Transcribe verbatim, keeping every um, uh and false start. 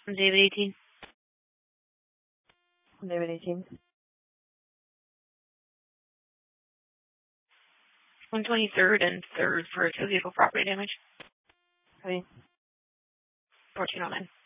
I'm David eighteen. David eighteen. one twenty-third and third for two vehicle property damage. Okay. fourteen oh nine.